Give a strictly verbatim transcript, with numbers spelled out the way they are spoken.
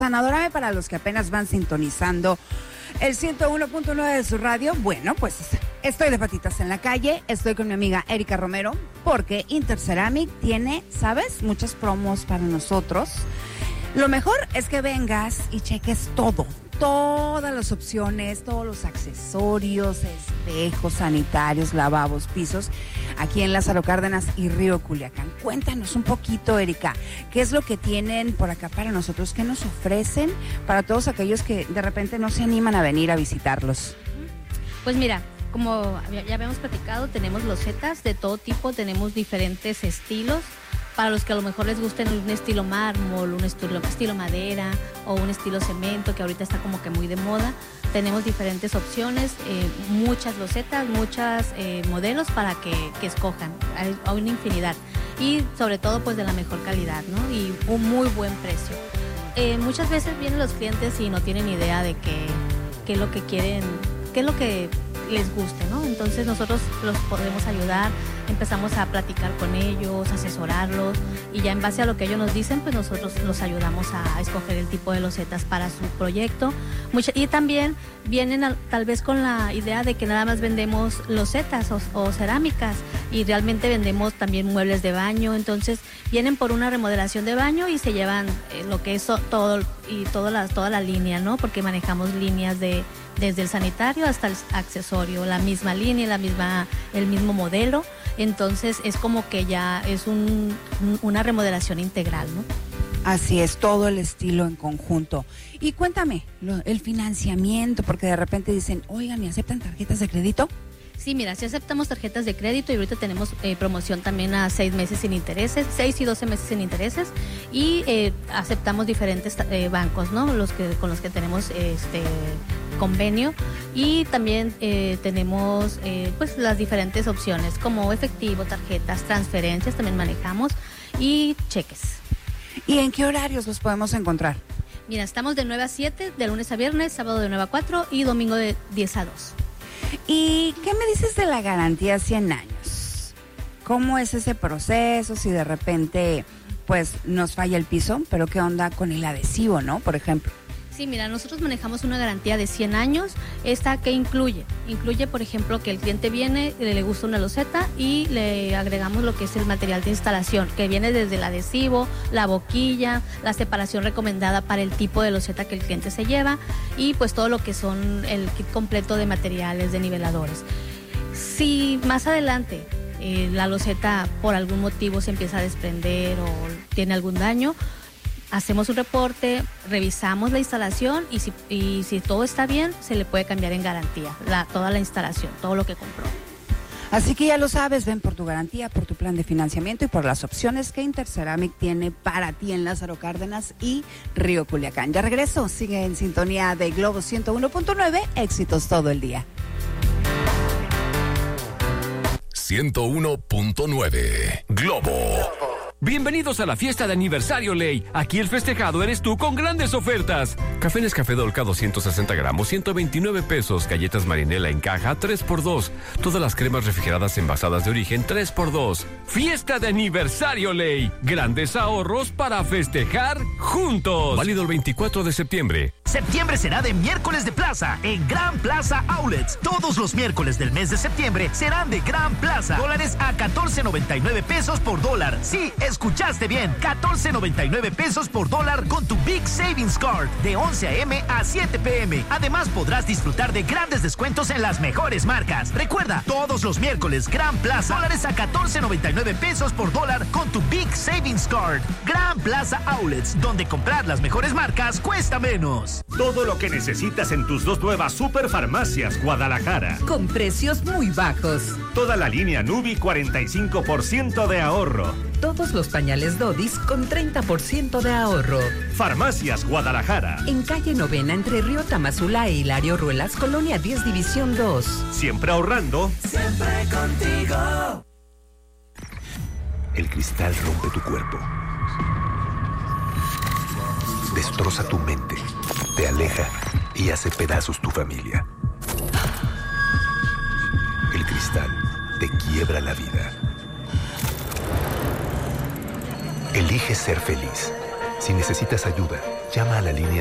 Adórame para los que apenas van sintonizando el ciento uno punto nueve de su radio. Bueno, pues estoy de patitas en la calle, estoy con mi amiga Erika Romero, porque Interceramic tiene, ¿sabes? Muchas promos para nosotros. Lo mejor es que vengas y cheques todo, todas las opciones, todos los accesorios, espejos, sanitarios, lavabos, pisos, aquí en Lázaro Cárdenas y Río Culiacán. Cuéntanos un poquito, Erika, ¿qué es lo que tienen por acá para nosotros? ¿Qué nos ofrecen para todos aquellos que de repente no se animan a venir a visitarlos? Pues mira, como ya habíamos platicado, tenemos losetas de todo tipo, tenemos diferentes estilos. Para los que a lo mejor les gusten un estilo mármol, un estilo, estilo madera o un estilo cemento, que ahorita está como que muy de moda, tenemos diferentes opciones, eh, muchas losetas, muchos eh, modelos para que, que escojan. Hay, hay una infinidad y sobre todo pues de la mejor calidad, ¿no? Y un muy buen precio. Eh, muchas veces vienen los clientes y no tienen idea de qué, qué es lo que quieren, qué es lo que les guste, ¿no? Entonces nosotros los podemos ayudar, empezamos a platicar con ellos, asesorarlos y ya en base a lo que ellos nos dicen, pues nosotros los ayudamos a escoger el tipo de losetas para su proyecto. Mucha, y también vienen a, tal vez con la idea de que nada más vendemos losetas o, o cerámicas y realmente vendemos también muebles de baño, entonces vienen por una remodelación de baño y se llevan eh, lo que es todo y toda la, toda la línea, ¿no? Porque manejamos líneas de desde el sanitario hasta el accesorio, la misma línea, la misma, el mismo modelo, entonces es como que ya es un, una remodelación integral, ¿no? Así es, todo el estilo en conjunto. Y cuéntame, lo, el financiamiento, porque de repente dicen, oigan, ¿y aceptan tarjetas de crédito? Sí, mira, sí aceptamos tarjetas de crédito y ahorita tenemos eh, promoción también a seis meses sin intereses, seis y doce meses sin intereses y eh, aceptamos diferentes eh, bancos, ¿no? Los que con los que tenemos este convenio y también eh, tenemos eh, pues las diferentes opciones como efectivo, tarjetas, transferencias también manejamos y cheques. ¿Y en qué horarios los podemos encontrar? Mira, estamos de nueve a siete, de lunes a viernes, sábado de nueve a cuatro y domingo de diez a dos. ¿Y qué me dices de la garantía cien años? ¿Cómo es ese proceso si de repente pues nos falla el piso? Pero ¿qué onda con el adhesivo, no? Por ejemplo. Sí, mira, nosotros manejamos una garantía de cien años. ¿Esta qué incluye? Incluye, por ejemplo, que el cliente viene, le gusta una loseta y le agregamos lo que es el material de instalación, que viene desde el adhesivo, la boquilla, la separación recomendada para el tipo de loseta que el cliente se lleva y pues todo lo que son el kit completo de materiales, de niveladores. Si más adelante eh, la loseta por algún motivo se empieza a desprender o tiene algún daño, hacemos un reporte, revisamos la instalación y si, y si todo está bien, se le puede cambiar en garantía la, toda la instalación, todo lo que compró. Así que ya lo sabes, ven por tu garantía, por tu plan de financiamiento y por las opciones que Interceramic tiene para ti en Lázaro Cárdenas y Río Culiacán. Ya regreso, sigue en sintonía de Globo ciento uno punto nueve, éxitos todo el día. ciento uno punto nueve Globo. Bienvenidos a la fiesta de aniversario Ley. Aquí el festejado eres tú con grandes ofertas. Café Nescafé Dolca doscientos sesenta gramos, ciento veintinueve pesos. Galletas Marinela en caja, tres por dos. Todas las cremas refrigeradas envasadas de origen, tres por dos. Fiesta de aniversario Ley. Grandes ahorros para festejar juntos. Válido el veinticuatro de septiembre. Septiembre será de miércoles de plaza en Gran Plaza Outlets. Todos los miércoles del mes de septiembre serán de Gran Plaza. Dólares a catorce noventa y nueve pesos por dólar. Sí, escuchaste bien. catorce noventa y nueve pesos por dólar con tu Big Savings Card de once a eme a siete pe eme. Además podrás disfrutar de grandes descuentos en las mejores marcas. Recuerda, todos los miércoles Gran Plaza. Dólares a catorce noventa y nueve pesos por dólar con tu Big Savings Card. Gran Plaza Outlets, donde comprar las mejores marcas cuesta menos. Todo lo que necesitas en tus dos nuevas Superfarmacias Guadalajara. Con precios muy bajos. Toda la línea Nubi, cuarenta y cinco por ciento de ahorro. Todos los pañales Dodis con treinta por ciento de ahorro. Farmacias Guadalajara. En calle Novena, entre Río Tamazula e Hilario Ruelas, Colonia diez, División dos. Siempre ahorrando. Siempre contigo. El cristal rompe tu cuerpo. Destroza tu mente. Te aleja y hace pedazos tu familia. El cristal te quiebra la vida. Elige ser feliz. Si necesitas ayuda, llama a la línea